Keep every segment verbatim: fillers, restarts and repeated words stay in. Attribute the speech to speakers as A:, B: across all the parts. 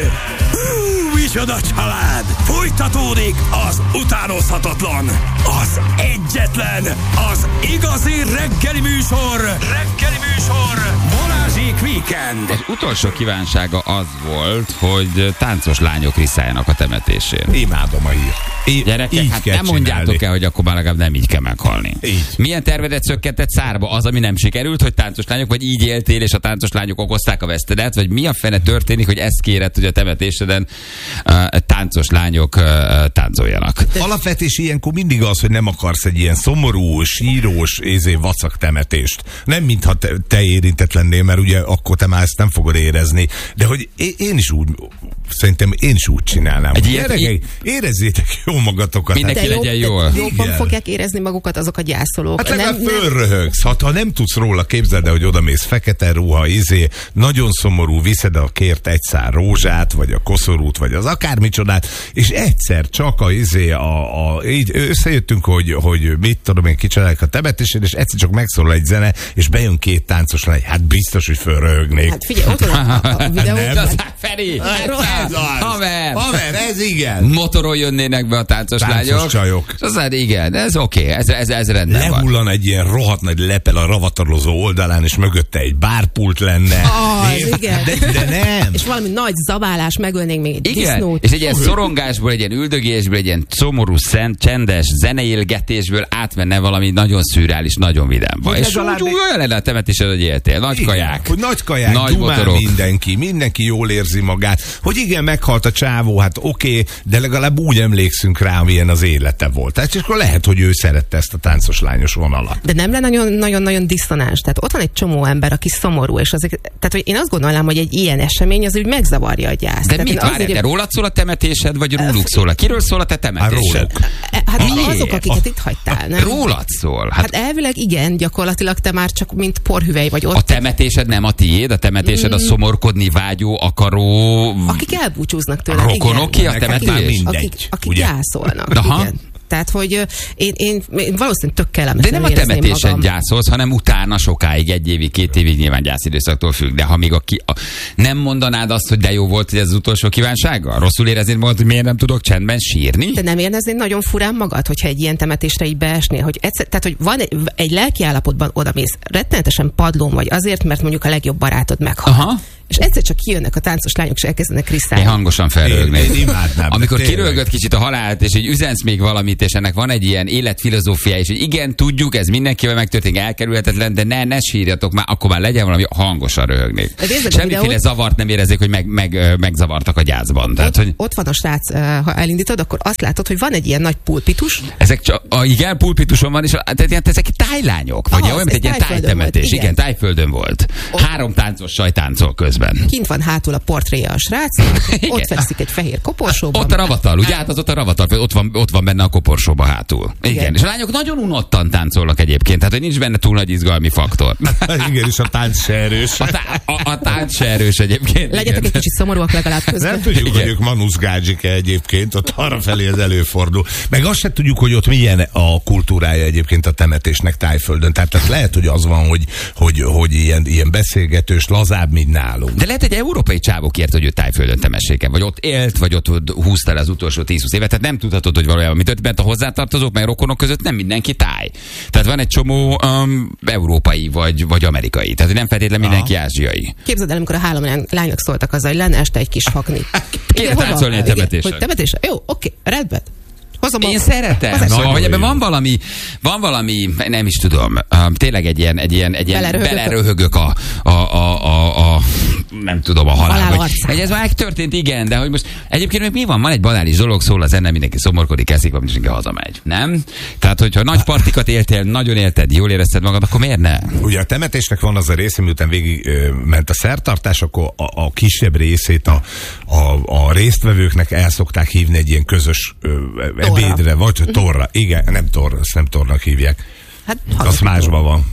A: Hú, micsoda család! Folytatódik az utánozhatatlan, az egyetlen, az igazi reggeli műsor, reggeli műsor, Balázsék Weekend.
B: Az utolsó kívánsága az volt, hogy táncos lányok riszáljanak a temetésén.
C: Imádom a hírt. I-
B: Gyerekek, hát nem mondjátok el, hogy akkor már legalább nem így kell meghalni.
C: Így.
B: Milyen tervedet szökkentett szárba? Az, ami nem sikerült, hogy táncos lányok, vagy így éltél, és a táncos lányok okozták a vesztedet, vagy mi a fene történik, hogy ezt kéred, hogy a temetéseden uh, táncos lányok uh, táncoljanak?
C: Alapvetés ilyenkor mindig az, hogy nem akarsz egy ilyen szomorú, sírós, ézé, vacak temetést. Nem mintha te, te érintett lennél, mert ugye akkor te már ezt nem fogod érezni. De hogy én, én is úgy, szerintem én is úgy csinálnám.
B: Egy
C: Gyerekek,
B: ilyen...
C: érezzétek jó magatokat.
B: Mindenki
C: hát,
B: legyen jól.
D: Jobban
C: Igen.
D: fogják érezni magukat azok a gyászolók.
C: Hát legalább
D: nem,
C: fölröhögsz. Hát, ha nem tudsz róla, képzeld el, hogy odamész fekete ruha, izé, nagyon szomorú, viszed a kért egy szár rózsát, vagy a koszorút, vagy az akármicsodát, és egyszer csak a izé, a, a, így összejöttünk, hogy, hogy mit tudom én, kicsinálják a temetésén, és egyszer csak megszólal egy zene, és bejön két táncos lány. Hát biztos, hogy fölröhögnék.
D: Hát figyelj, ott van a, a videó.
B: Feri!
C: Ez az.
B: Haver!
C: Haver, ez igen.
B: Motoron jönnének be a táncos,
C: Táncos
B: lányok.
C: csajok.
B: Aztán igen, ez oké, okay, ez, ez, ez rendben van.
C: Lehullan egy ilyen rohadt nagy lepel a ravatalozó oldalán, és mögötte egy bárpult lenne.
D: Ah,
C: Én-
D: igen.
C: De, de nem.
D: És valami nagy zabálás, megölnénk még egy
B: Igen,
D: disznót.
B: és egy ilyen szorongásból, egy ilyen üldögésből, egy ilyen szomorú, szent, csendes zeneélgetésből átmenne valami nagyon szürreális, nagyon vidámba.
C: Hogy
B: És
C: legalább
B: úgy, úgy olyan lenne a temetésed, hogy éltél. Nagy
C: Igen,
B: kaják.
C: Hogy nagy kaják,
B: Nagy
C: dumál
B: motorok.
C: mindenki, mindenki jól érzi magát. Hogy igen, meghalt a csávó, hát oké, okay, de legalább úgy emlékszünk rá, milyen az élete volt. Tehát és akkor lehet, hogy ő szerette ezt a táncos lányos vonalat.
D: De nem lenne nagyon-nagyon diszonáns. Tehát ott van egy csomó ember, aki szomorú, és azért, tehát hogy én azt gondolnám, hogy egy ilyen esemény az úgy megzavarja a gyászt.
B: De
D: tehát
B: mit
D: én
B: várj,
D: azért-
B: de rólad szól a temetésed, vagy róluk szól? Kiről szól a te temetésed?
C: róluk.
D: Hát
B: Miért?
D: azok, akiket itt hagytál, nem?
B: Rólad szól. Hát
D: Hát elvileg igen, gyakorlatilag te már csak mint porhüvely vagy ott.
B: a temetésed nem a tiéd, a temetésed a szomorkodni vágyó, akaró
D: Akik elbúcsúznak tőle.
B: rokonok ki a
C: Neked már
B: temetés?
C: mindegy,
D: Akik, akik
C: ugye?
D: gyászolnak.
B: Aha.
D: Igen. Tehát, hogy ö, én, én, én valószínűleg tök kellemetlen
B: De nem a
D: érezném
B: temetésen
D: magam.
B: gyászolsz, hanem utána sokáig, egy évig, két évig nyilván gyászidőszaktól függ. De ha még a ki, a, nem mondanád azt, hogy de jó volt, hogy ez az utolsó kívánsága? Rosszul éreznéd magad, hogy miért nem tudok csendben sírni?
D: De nem éreznéd nagyon furán magad, hogyha egy ilyen temetésre így beesnél, hogy egyszer, tehát, hogy van egy, egy lelki állapotban odamész, rettenetesen padlón vagy azért, mert mondjuk a legjobb barátod meghal.
B: Aha.
D: És egyszer csak kijönnek a táncos lányok, és elkezdenek
B: Én
D: riszálni.
B: hangosan
C: Én,
B: felrögnék.
C: én imádnám.
B: Amikor
C: de tényleg.
B: kirölgött kicsit a halált, és így üzensz még valamit, és ennek van egy ilyen életfilozófia, és hogy igen, tudjuk, ez mindenkivel megtörténik, elkerülhetetlen, de ne, ne sírjatok már, akkor már legyen valami, hangosan röhögnék.
D: De nézzük a
B: Semmiféle
D: videót.
B: zavart nem érezzék, hogy meg, meg, ö, megzavartak a gyászban. Tehát, hogy
D: Ott van a srác, uh, ha elindítod, akkor azt látod, hogy van egy ilyen nagy pulpitus.
B: ezek csak, a, igen, pulpituson van, és a, tehát ilyen, ezek tájlányok, vagy
D: Aha,
B: olyan,
D: ez
B: mint egy ilyen
D: Tájföldön
B: tájtemetés.
D: volt,
B: Igen,
D: igen.
B: Tájföldön volt. Három táncos saj táncol közben.
D: Kint van hátul a portréja a srácnak,
B: Igen.
D: ott fekszik egy fehér koporsóban.
B: Ott a ravatal, ugye? Hát az ott a ravatal, ott van, ott van benne a koporsóba hátul. Igen.
D: Igen.
B: És a lányok nagyon unottan táncolnak egyébként, tehát hogy nincs benne túl nagy izgalmi faktor.
C: Igen, és a tánc se erős.
B: A, tá- a, a tánc se erős egyébként.
D: Legyetek
B: igen.
D: egy kicsit szomorúak legalább közben.
C: Nem tudjuk,
B: Igen.
C: hogy ők manuszgádzsike egyébként, ott arra felé az előfordul. Meg azt se tudjuk, hogy ott milyen a kultúrája egyébként a temetésnek Tájföldön. Tehát, tehát lehet, hogy az van, hogy, hogy, hogy ilyen, ilyen beszélgetős, lazább, mint nálunk.
B: De lehet egy európai csávó kért, hogy ő Tájföldön temessék, vagy ott élt, vagy ott húzta el az utolsó tíz-húsz évet. Tehát nem tudhatod, hogy valójában mit történt, mert a hozzátartozók, meg rokonok között nem mindenki táj. Tehát van egy csomó um, európai, vagy, vagy amerikai. Tehát nem feltétlenül mindenki ázsiai.
D: Képzeld el, amikor a három lánynak szóltak azzal, hogy lenne este egy kis hakni.
B: Kéne
D: Igen, hova?
B: táncolni egy
D: Igen,
B: temetésen.
D: Hogy temetésen? Jó, oké, rendben. Hozom a...
B: Én szeretem.
D: Hozom.
B: Szóval, hogy
C: Nagyon
B: ebben
C: jó.
B: van valami, van valami, nem is tudom, um, tényleg egy ilyen, egy ilyen, egy ilyen
D: Beleröhögök.
B: beleröhögök a, a, a, a, a, nem tudom, a halál.
D: Halál
B: Vagy,
D: arcán.
B: hogy ez már történt, igen, de hogy most egyébként még mi van? Van egy banális dolog, szól az ennem, mindenki szomorkodik, eszik, vagy mindenki hazamegy. Nem? Tehát, hogyha nagy partikat éltél, nagyon élted, jól érezted magad, akkor miért ne?
C: Ugye a temetésnek van az a része, miután végig ö, ment a szertartás, akkor a, a kisebb részét a, a, a résztvevőknek el szokták hívni egy ilyen közös ö, ebédre, vagy torra. Igen, nem torra, azt nem tornak hívják.
D: Hát,
C: Az másban van.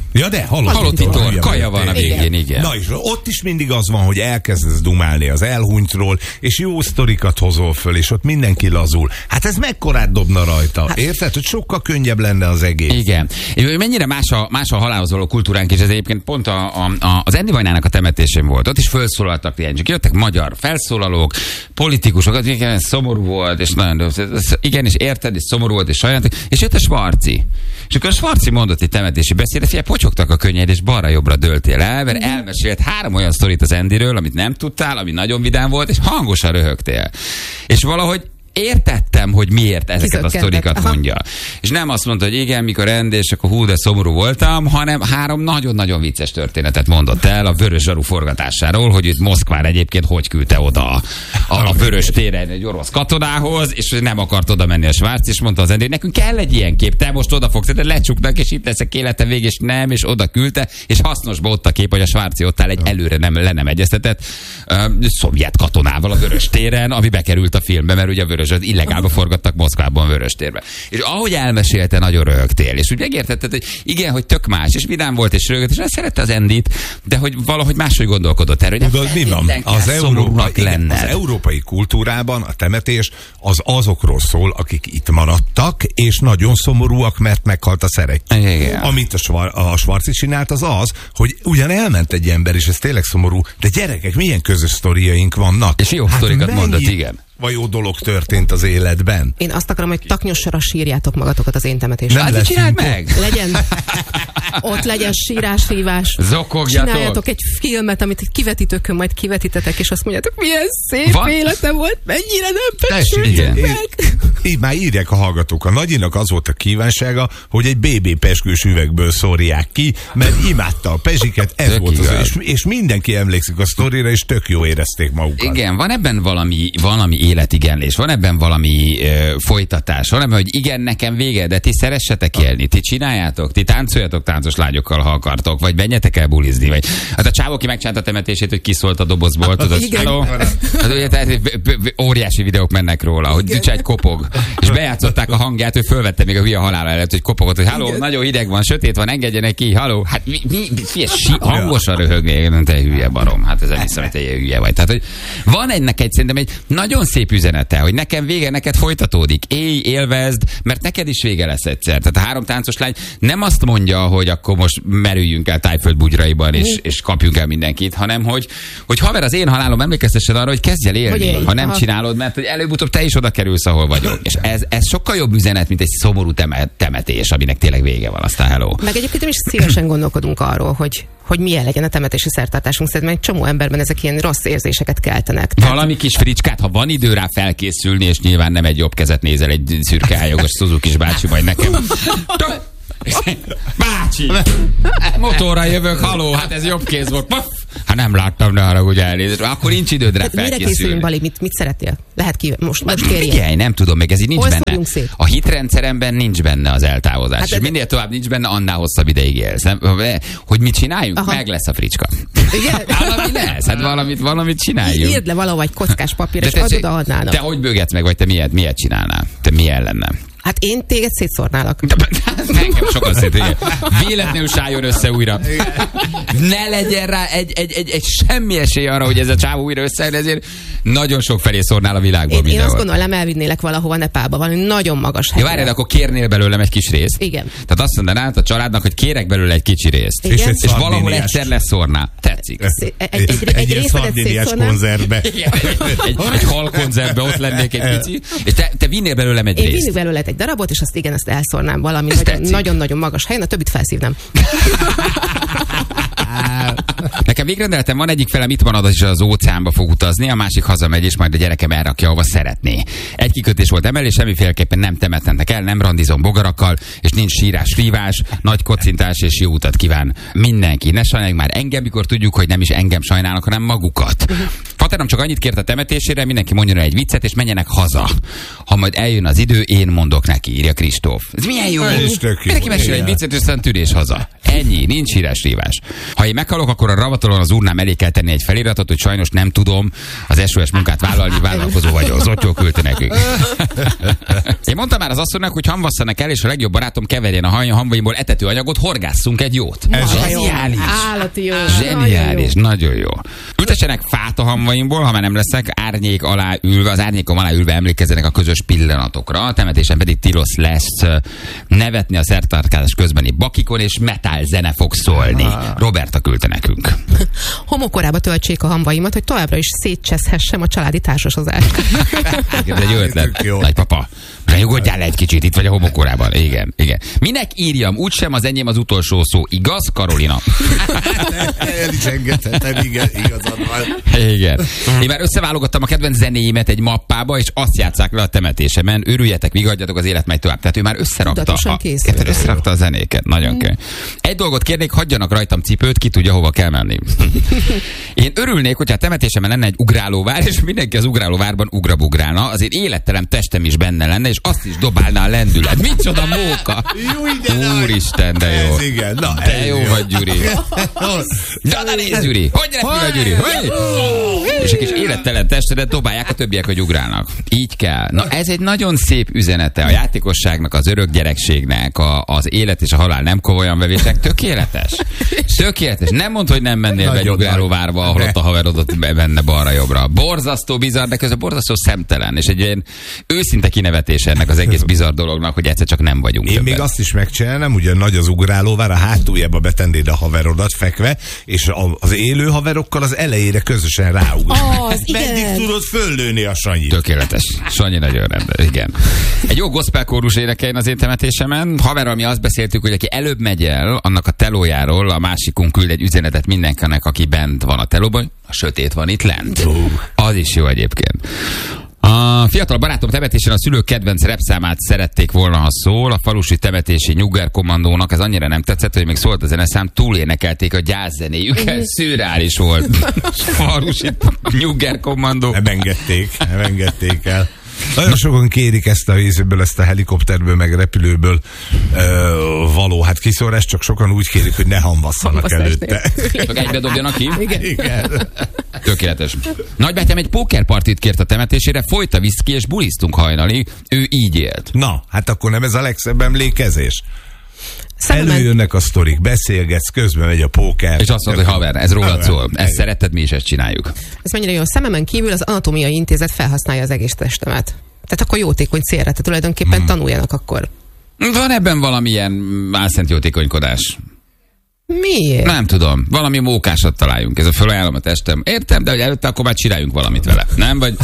C: Ja, de halott,
B: halott
C: titor,
B: titor, kaja van a végén, igen.
C: Na és ott is mindig az van, hogy elkezdesz dumálni az elhunytról, és jó sztorikat hozol föl, és ott mindenki lazul. Hát ez mekkorát dobna rajta? Hát, érted, hogy sokkal könnyebb lenne az egész.
B: Igen. Mennyire más a, más a halálhoz való kultúránk, és ez egyébként pont a, a, a, az Endi Vajnának a temetésén volt. Ott is felszólaltak kliensek. Jöttek magyar felszólalók, politikusok, igen, szomorú volt, és nagyon, igen, és érted, és szomorú volt, és sajnáltak, és jött a Svarci. És akkor a Svarci mondott egy temetési beszédet, figyelj, pocsogtak a könnyeid, és balra-jobbra dőltél el, mert elmesélt három olyan sztorit az Endiről, amit nem tudtál, ami nagyon vidám volt, és hangosan röhögtél. És valahogy értettem, hogy miért ezeket a sztorikat mondja. És nem azt mondta, hogy igen, mikor Endi, és akkor hú, de szomorú voltam, hanem három nagyon-nagyon vicces történetet mondott el a Vörös Zsaru forgatásáról, hogy itt Moszkván egyébként hogy küldte oda a, a, a Vörös téren egy orosz katonához, és nem akart oda menni a Svárc, és mondta az Endi, hogy nekünk kell egy ilyen kép, te most oda fogsz, te lecsuknak, és itt leszek élete vég, és nem, és oda küldte, és hasznosba ott a kép, hogy a Svárci ott áll egy előre nem, le nem egyeztetett uh, szovjet katonával a Vörös téren, ami bekerült a filmbe, mert ugye a Vörös illegálba forgattak Moszkvában, Vöröstérbe. És ahogy elmesélte, nagyon röhögtél. És úgy megértetted, hogy igen, hogy tök más, és vidám volt, és röhögött, és nem szerette az Endit, de hogy valahogy máshogy gondolkodott erről, hogy
C: nem mi van? Az, európai, igen, az európai kultúrában a temetés az azokról szól, akik itt maradtak, és nagyon szomorúak, mert meghalt a szerető.
B: Igen.
C: Amit a, Svar, a Svarci csinált, az az, hogy ugyan elment egy ember, és ez tényleg szomorú, de gyerekek, milyen közös sztoriaink vannak.
B: És jó hát sztorikat mondott, igen.
C: Vagy jó dolog történt az életben.
D: Én azt akarom, hogy taknyosra sírjátok magatokat az én temetésre.
B: Hát csináld meg!
D: Legyen, ott legyen sírás, hívás.
B: Zokogjatok!
D: Csináljatok egy filmet, amit egy kivetítőkön majd kivetítetek, és azt mondjátok, milyen szép Van? élete volt, mennyire nem becsüljük meg.
C: Így már írják a hallgatók. A Nagyinak az volt a kívánsága, hogy egy bé bé pezsgős üvegből szórják ki, mert imádta a pezsiket, ez tök volt az, és, és mindenki emlékszik a sztorira, és tök jó érezték magukat.
B: Igen, van ebben valami, valami életigenlés, van ebben valami ö, folytatás, van ebben, hogy igen, nekem vége, de ti szeressetek élni, ti csináljátok, ti táncoljatok táncos lányokkal, ha akartok, vagy menjetek el bulizni, vagy hát a csávó, ki megcsinálta a temetését, hogy kiszólt a dobozból, tudod, hello? Hát, ugye, tehát, óriási videók mennek róla, hogy Dücságy kopog, és bejátszották a hangját, hogy fölvette még a hülye halála előtt, hogy kopogott, hogy halló, nagyon hideg van, sötét van, engedjenek ki, halló, hát mi, mi, mi hangosan röhögni, te hülye barom, hát ez nem hiszem, hogy te hülye vagy. Tehát, hogy van ennek egy, szerintem egy nagyon szép üzenete, hogy nekem vége, neked folytatódik, élj, élvezd, mert neked is vége lesz egyszer. Tehát a három táncos lány nem azt mondja, hogy akkor most merüljünk el Tájföld bugyraiban, és, és kapjunk el mindenkit, hanem hogy, hogy haver, az én halálom, emlékeztessen arra, hogy kezdj el élni, hogy ha nem aha. csinálod, mert hogy előbb-utóbb te is oda kerülsz, ahol vagyok. És ez, ez sokkal jobb üzenet, mint egy szomorú temet, temetés, aminek tényleg vége van, aztán hello.
D: Meg egyébként is szívesen gondolkodunk arról, hogy hogy milyen legyen a temetési szertartásunk. Szerintem egy csomó emberben ezek ilyen rossz érzéseket keltenek. Tehát... Valami
B: kis fricskát, ha van idő rá felkészülni, és nyilván nem egy jobb kezet nézel egy szürke ályogos Suzuki-s bácsi, majd nekem. Bácsi! Motorra jövök, haló, hát ez jobb kéz volt. Hát nem láttam, de arra ugye elnézést. Akkor nincs időd rá felkészülni.
D: Mire készüljünk, Bali? Mit, mit szeretnél? Lehet ki, most, most kérjen.
B: Figyelj, nem tudom, még ez így nincs Hol benne. A hitrendszeremben nincs benne az eltávozás. Hát és minél tovább nincs benne, annál hosszabb ideig élsz. Hogy mit csináljunk? Aha. Meg lesz a fricska. Igen? Valami lesz, hát valamit, valamit csináljunk.
D: Írd le valahogy kockás papír, és adod adnának.
B: Te hogy bőgetsz meg, vagy te miért, miért csinálnál? Te milyen lenne?
D: Hát én téged szétszórnálak.
B: Engem sokan szét, véletlenül sálljon össze újra. Ne legyen rá egy, egy, egy, egy semmi esély arra, hogy ez a csávó újra összejön, ezért nagyon sok felé szórnál a világból.
D: Én, én azt gondolom, elvinnélek valahova Nepálba, valami nagyon magas helyre.
B: Ja, várjál, akkor kérnél belőlem egy kis részt.
D: Igen.
B: Tehát azt mondanád a családnak, hogy kérek belőle egy kicsi részt.
D: És,
B: és, és valahol egyszer leszórná. Tetszik.
D: Egy, egy, egy, egy részletet szétszórnám.
C: konzervbe.
B: Egy, egy hal konzervbe ott lennék egy pici. És te, te vinnél belőlem egy
D: én
B: részt. Én
D: vinnék belőle egy darabot, és azt igen, ezt elszórnám valami nagyon-nagyon magas helyen, a többit felszívnám.
B: Nekem végrendeletem van, egyik felem itt van, az is az óceánba fog utazni, a másik hazamegy, és majd a gyerekem elrakja, ahova szeretné. Egy kikötés volt emelés, semmiféleképpen nem temetnek el, nem randizom bogarakkal, és nincs sírás, rívás, nagy kocintás, és jó utat kíván mindenki. Ne sajnáljuk már engem, mikor tudjuk, hogy nem is engem sajnálnak, hanem magukat. Paterom csak annyit kért a temetésére, mindenki mondjon el egy viccet, és menjenek haza. Ha majd eljön az idő, én mondok neki, írja Kristóf. Ez milyen jó. Mindenki mesél egy viccet, és aztán tűrés haza. Ennyi, nincs híres rívás. Ha én meghalok, akkor a ravatalon az urnám elé kell tenni egy feliratot, hogy sajnos nem tudom az es o es munkát vállalni, vállalkozó vagyok. Zottyó küldte nekünk. Én mondtam már az asszonynak, hogy hamvasszanak el, és a legjobb barátom keverjen a hamvaimból etetőanyagot, horgásszunk egy jót. Ez zseniális.
D: Állati jó.
B: Zseniális, nagyon jó. Ültessenek fát a hamvaimból, ha már nem leszek, árnyék alá ülve, az árnyékom alá ülve emlékezzenek a közös pillanatokra. A temetésen pedig tilos lesz nevetni a szertarkálás közbeni bakikon, és metal zene fog szólni. Roberta küldte nekünk.
D: Homokorába töltsék a hamvaimat, hogy továbbra is szétcseszhessem a családi társasozást.
B: Ez egy jó ötlet. Nagypapa, nyugodjál le egy kicsit, itt vagy a homokorában. Igen, igen. Minek írjam? Úgysem az enyém az utolsó szó. Igaz, Karolina?
C: El is engedhetem, igen, igazad van.
B: Igen. Én már összeválogattam a kedvenc zenéimet egy mappába, és azt játsszák le a temetésemen. Örüljetek, vigadjatok, az élet megy tovább. Tehát ő már összerakta a, érted, összerakta a zenéket. Nagyon mm. kell. Egy dolgot kérnék, hagyjanak rajtam cipőt, ki tudja, hova kell menni. Én örülnék, hogyha a temetésemen lenne egy ugrálóvár, és mindenki az ugrálóvárban ugrabugrálna, az én élettelen testem is benne lenne, és azt is dobálná a lendület. Micsoda móka! Úristen, de jó.
C: Ez igen. Na,
B: de jó, jó vagy, Gyuri. Na, na nézd, Gyuri. Hogy repül a Gyuri? Hogy? És egy kis élettelen testedet dobálják a többiek, hogy ugrálnak. Így kell. Na, ez egy nagyon szép üzenete a játékosságnak, az örök gyerekségnek, a, az élet és a halál nem komolyan vevésnek. Tökéletes. Tökéletes. Nem mondd, hogy nem mennél be egy ugrálóvárba, ahol ott a haverodot benne balra-jobbra. Borzasztó bizarr, de közben borzasztó szemtelen. És egy ilyen őszinte kinevetés ennek az egész bizarr dolognak, hogy egyszer csak nem vagyunk.
C: Én
B: többen.
C: még azt is megcsinálnám, ugye nagy az ugrálóvár, a hátuljába betennéd a haverodat fekve, és az élő haverokkal az elejére közösen ráugrálnak.
D: Az,
C: Meddig tudod föllőni a Sanyit?
B: Tökéletes. Sanyi nagyon rendes, igen. Egy jó gospel kórus énekeljen az én temetésemen. Haverral mi azt beszéltük, hogy aki előbb megy el, annak a telójáról a másikunk küld egy üzenetet mindenkinek, aki bent van a telóban, a sötét van itt lent. Az is jó egyébként. A fiatal barátom temetésen a szülők kedvenc repszámát szerették volna, ha szól. A falusi temetési Nyugger kommandónak ez annyira nem tetszett, hogy még szólt a zeneszám, túlénekelték a gyászzenéjüket. Szürreális volt. Falusi Nyugger kommandó.
C: Nem engedték, nem engedték el. Nagyon sokan kérik ezt a vízből, ezt a helikopterből, meg repülőből ö, való hát kiszórás, csak sokan úgy kérik, hogy ne hamvasszanak előtte.
B: Csak egybe dobjanak ki?
D: Igen.
C: Igen.
B: Tökéletes. Nagybátyám egy pókerpartit kért a temetésére, folyt a viszki és bulisztunk hajnalig. Ő így élt.
C: Na, hát akkor nem ez a legszebb emlékezés?
D: Szememen...
C: Előjönnek a sztorik, beszélgetsz, közben megy a póker.
B: És azt mondod, hogy haver, ez rólad szól. Ezt szeretted, mi is ezt csináljuk.
D: Ez mennyire jó. Szememen kívül az Anatómiai Intézet felhasználja az egész testemet. Tehát akkor jótékony célra, tehát tulajdonképpen hmm. tanuljanak akkor.
B: Van ebben valamilyen álszent jótékonykodás.
D: Miért?
B: Nem tudom. Valami mókásat találjunk. Ez a fölajánlom a testem. Értem, de hogy előtte akkor már csináljunk valamit vele. Nem? Vagy...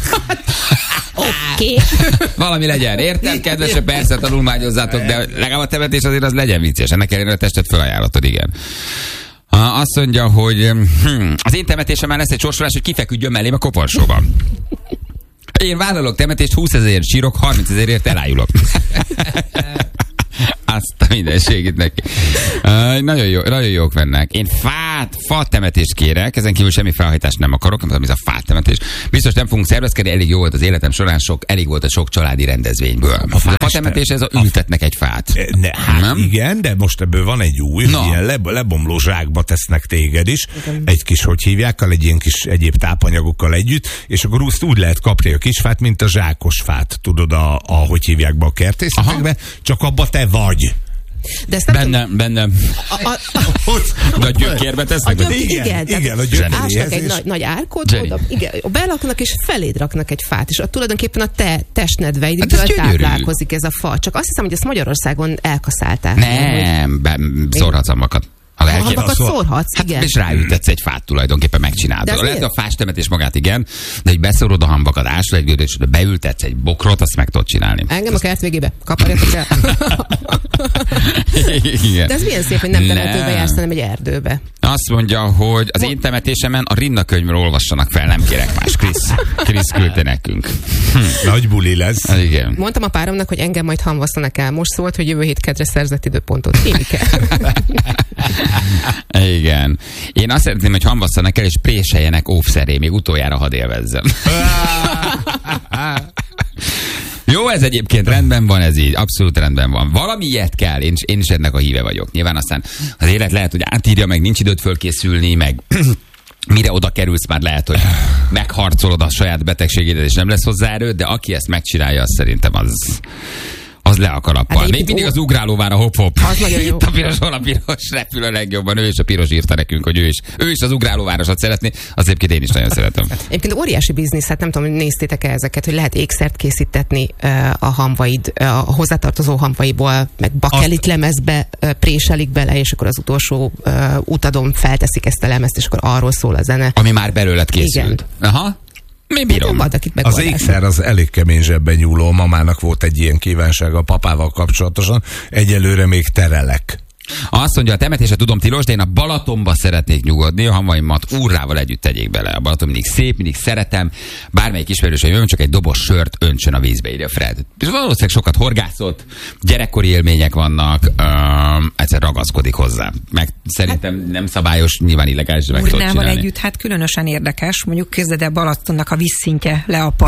D: Oké. Okay.
B: Valami legyen. Értem, kedvesek, persze tanulmányozzátok, de legalább a temetés azért az legyen vicces. Ennek ellenére a testet felajánlotod, igen. Azt mondja, hogy hm, az én temetésemben lesz egy sorsolás, hogy kifeküdjön mellém a koporsóban. Én vállalok temetést, húszezerért sírok, harmincezerért elájulok. Azt a mindenségét neki. Uh, nagyon, jó, nagyon jók vennek. Én fát, fa temetést kérek, ezen kívül semmi felhajtást nem akarok, nem tudom, ez a fát temetés. Biztos nem fogunk szervezkedni, elég jó volt az életem során, sok, elég volt a sok családi rendezvényből. A fa temetés, ez a ültetnek egy fát.
C: Ne, hát nem? Igen, de most ebből van egy új, no. Ilyen le, lebomló zsákba tesznek téged is, igen. Egy kis, hogy hívják, egy ilyen kis egyéb tápanyagokkal együtt, és akkor úgy, úgy lehet kapni a kis fát, mint a zsákos fát, tudod, a, a hogy hívják be a kertészetekbe, csak abba te vagy.
D: De ezt nem
B: benne,
D: tudom.
B: benne.
D: A, a, a,
B: de a gyökérbe tesznek?
D: A gyök, igen, igen,
C: igen, a
D: ásnak egy nagy, nagy árkot, oda, igen, belaknak és feléd raknak egy fát, és a, tulajdonképpen a te testnedveidből hát táplálkozik ez a fa. Csak azt hiszem, hogy ezt Magyarországon elkaszálták.
B: Nem, szórhatsz a makat. Ha
D: hamvakat szórhatsz,
B: hát,
D: igen.
B: És ráültetsz egy fát, tulajdonképpen megcsinálod. Lehet a fástemetés magát, igen, de hogy beszórod a hamvakat, ásra egy gödöt, és beültetsz egy bokrot, azt meg tudod csinálni.
D: Engem a kert végébe. Kaparjatok el. De ez milyen szép, hogy nem temetőbe jársz, hanem egy erdőbe.
B: Azt mondja, hogy az én temetésemen a Rinna könyvről olvassanak fel, nem kérek más. Krisz. Krisz küldte nekünk.
C: Hm. Nagy buli lesz.
B: Hát igen.
D: Mondtam a páromnak, hogy engem majd hamvasztanak el. Most szólt, hogy jövő hét kedre szerzett időpontot. Én kell.
B: Igen. Én azt szeretném, hogy hamvasszanak el, és préseljenek óvszeré, még utoljára hadd élvezzem. Jó, ez egyébként rendben van, ez így, abszolút rendben van. Valami ilyet kell, én, én is ennek a híve vagyok. Nyilván aztán az élet lehet, hogy átírja, meg nincs időt fölkészülni, meg mire oda kerülsz, már lehet, hogy megharcolod a saját betegségédet, és nem lesz hozzá erőd, de aki ezt megcsinálja, azt szerintem az... az le a kalappal. Hát még mindig ó... az ugrálóvára hop-hop.
D: Az nagyon jó.
B: Itt a piros, hol a piros repül a legjobban. Ő és a piros írta nekünk, hogy ő is, ő is az ugrálóvárosat szeretné. Az egyébként én is nagyon szeretem.
D: Egyébként óriási biznisz, hát nem tudom, hogy néztétek-e ezeket, hogy lehet ékszert készítetni uh, a hamvaid, uh, a hozzátartozó hamvaiból, meg bakelit Azt... lemezbe uh, préselik bele, és akkor az utolsó uh, utadon felteszik ezt a lemezt, és akkor arról szól a zene.
B: Ami már belőled készült.
D: Igen.
B: Aha. Mi bírom.
C: Az ékszer az elég kemény zsebben nyúló. Mamának volt egy ilyen kívánsága a papával kapcsolatosan. Egyelőre még terelek.
B: Azt mondja, a temetése tudom tilos, de én a Balatonba szeretnék nyugodni, a hamvaimat úrrával együtt tegyék bele. A Balaton mindig szép, mindig szeretem. Bármelyik ismerősöm jön, csak egy dobos sört öntsön a vízbe, írja Fred. És valószínűleg sokat horgászott, gyerekkori élmények vannak, um, egyszer ragaszkodik hozzá. Meg szerintem hát, nem szabályos, nyilván illegális, meg tudod csinálni.
E: Együtt, hát különösen érdekes, mondjuk közde, de Balatonnak a vízszintje leapad.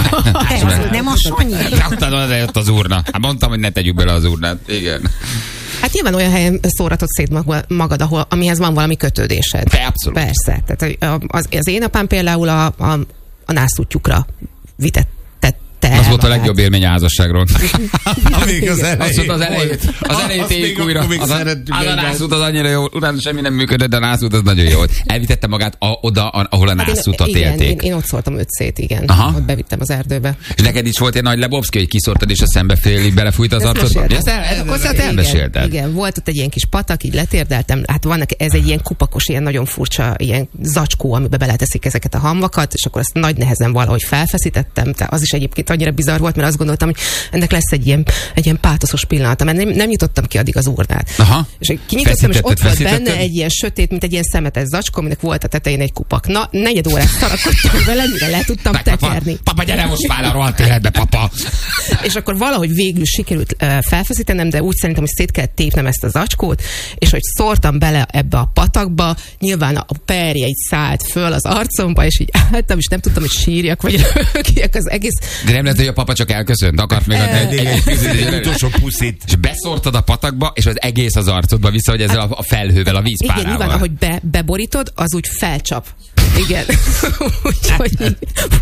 E: Nem a Sanyi.
B: Ott az urna. Hát mondtam, hogy ne tegyük bele az urnát. Igen.
D: Hát nyilván olyan helyen szóratod szét magad, ahol, amihez van valami kötődésed.
B: De abszolút.
D: Persze. Tehát az, az én apám például a, a, a nászútjukra vitett.
B: Az volt a legjobb élmény a házasságról.
C: Amíg az elejét.
B: Az elejét. Az elejét éljük újra. Az a nászút az annyira jó. Utána semmi nem működött, de a nászút az nagyon jó volt. Elvitette magát a, oda, ahol a nászútat
D: hát
B: élték.
D: Én, én ott szóltam öt szét, igen.
B: Aha.
D: Ott bevittem az erdőbe.
B: És neked is volt egy nagy Lebowski, hogy kiszórtad, és a szembe félig belefújt az arcodba? Ezt elmesélted.
D: Igen, volt ott egy ilyen kis patak, így letérdeltem. Hát vannak, ez egy ilyen kupakos, ilyen nagyon furcsa, ilyen zacskó, amiben beleteszik ezeket a hamvakat, és akkor azt nagy nehezen valahogy felfeszítettem. Az is egyébként annyira bizarr volt, mert azt gondoltam, hogy ennek lesz egy ilyen, egy ilyen pátoszos pillanata, mert nem, nem jutottam ki addig az urnát.
B: Aha.
D: És kinyitottam, és ott volt benne egy ilyen sötét, mint egy ilyen szemetes zacskó, aminek volt a tetején egy kupak. Na, negyed órát szarakodtam vele, mire le tudtam
B: Meg,
D: tekerni.
B: Papa, papa, gyere most már a rohadt életbe, papa!
D: És akkor valahogy végül sikerült uh, felfeszítenem, de úgy szerintem, hogy szét kellett tépnem ezt a zacskót, és hogy szórtam bele ebbe a patakba, nyilván a perje így szállt föl az arcomba, és így álltam, és nem tudtam, hogy sírjak, vagy rögjek az egész.
B: De nem lehet, hogy a papa csak elköszönt, akart még adni egy, egy, egy,
C: egy utolsó puszit.
B: És beszórtad a patakba, és az egész az arcodba vissza, hogy ezzel a, a felhővel, a vízpárával.
D: Igen, nyilván, ahogy be, beborítod, az úgy felcsap. Igen. Úgyhogy...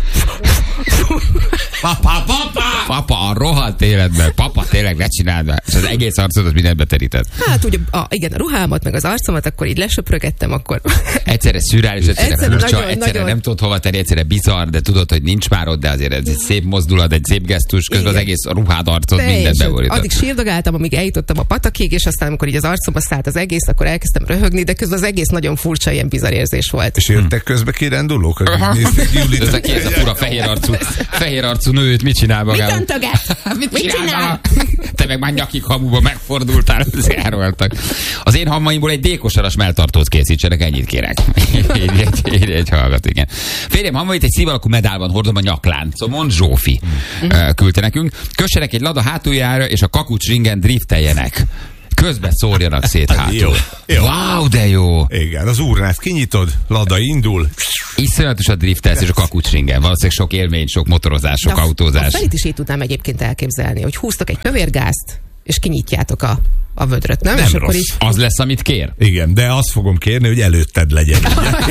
B: Papa, papa! Papa, a rohadt életben. Papa, tényleg ne csináld be. És az egész arcodat mindent beterített.
D: Hát ugye, a, igen, a ruhámat, meg az arcomat, akkor így lesöprögettem, akkor...
B: Egyszerre szürreális, egyszerre, egyszerre furcsa,
D: nagyon,
B: egyszerre
D: nagyon...
B: nem tudod hova tenni, egyszerre bizarr, de tudod, hogy nincs már ott, de azért ez egy szép mozdulat, egy szép gesztus, közben igen. Az egész ruhád, arcod, mindent beborítod.
D: Addig sírdogáltam, amíg eljutottam a patakig, és aztán, amikor így az arcomba szállt az egész, akkor elkezdtem röhögni, de közben az egész nagyon furcsa, ilyen bizarr érzés volt.
C: És jöttek közbe kirendulók, akik nézték Julit.
B: Ez a kéz a fura fehér arcú, fehér arcú nőt, mit csinál magával?
D: Mit öntöget?
B: Mit, mit csinál? Te meg már nyakig hamuba megfordultál, zároltak. Az én hammaimból egy dékosaras melltartót készítsenek, ennyit kérek. Így egy, egy, egy hallgat, igen. Férjem hamvait egy szív alakú medálban hordom a nyakláncomon, Zsófi mm. küldte nekünk. Kössenek egy lada hátuljára, és a kakucs ringen drifteljenek. Közben szórjanak szét hátul.
C: Jó, jó.
B: Wow, de jó.
C: Igen, az urnát kinyitod, lada indul.
B: Iszonyatos a driftelsz és a kakucsringen. Valószínűleg sok élmény, sok motorozás, sok
D: de
B: autózás.
D: A felit is így tudnám egyébként elképzelni, hogy húztok egy kövérgázt, és kinyitjátok a, a vödröt, nem?
C: Nem
D: és
C: rossz.
D: Akkor így...
B: Az lesz, amit kér?
C: Igen, de azt fogom kérni, hogy előtted legyen.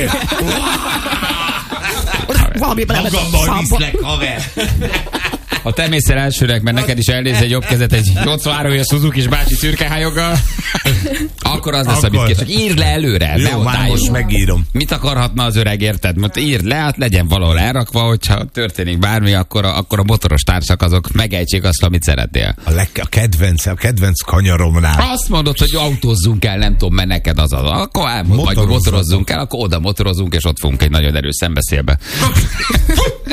D: Valami
C: magammal viszlek, haver.
B: Ha te mész el elsőnek, mert neked is elnéz egy jobb kezet egy nyolcvanhárom éves Suzuki-s bácsi szürkehályoggal, akkor az lesz, amit kér. Csak írd le előre.
C: Jó, már most megírom.
B: Mit akarhatna az öreg, érted? Most írd le, hát legyen valahol elrakva, hogyha történik bármi, akkor a, akkor a motoros társak azok megejtsék azt, amit szeretnél.
C: A, leg, a kedvenc, a kedvenc kanyaromnál.
B: Azt mondod, hogy autózzunk el, nem tudom, mert neked az az. Akkor elmond, vagy motorozzunk el, akkor oda motorozunk, és ott fogunk egy nagyon erős szembeszélbe.